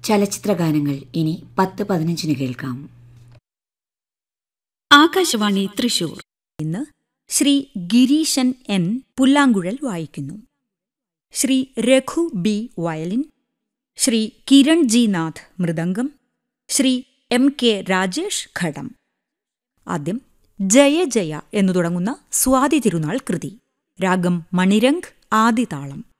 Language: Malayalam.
ചലച്ചിത്രഗാനങ്ങൾ ഇനി 10:15 കേൾക്കാം. ആകാശവാണി തൃശൂർ. ഇന്ന് ശ്രീ ഗിരീശൻ എൻ പുല്ലാങ്കുഴൽ വായിക്കുന്നു. Shri Raghu B violin, Shri Kiran G Nath mridangam, Shri M K Rajesh ഘടം. ആദ്യം ജയ ജയ എന്നു തുടങ്ങുന്ന സ്വാതി തിരുനാൾ കൃതി. രാഗം മണിരംഗ്, ആദിതാളം.